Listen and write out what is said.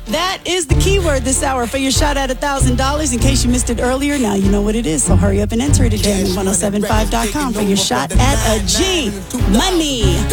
That is the keyword this hour for your shot at $1,000. In case you missed it earlier, now you know what it is. So hurry up and enter it at jamming1075.com for your shot at a G Money.